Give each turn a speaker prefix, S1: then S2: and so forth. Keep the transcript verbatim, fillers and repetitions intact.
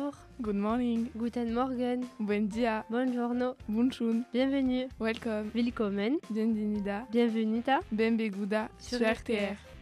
S1: Bonjour.
S2: Good morning.
S1: Guten Morgen.
S2: Buen dia.
S1: Buongiorno.
S2: Bunshun.
S1: Bienvenue.
S2: Welcome.
S1: Willkommen.
S2: Bienvenida.
S1: Bienvenue.
S2: Benbeguda sur R T R.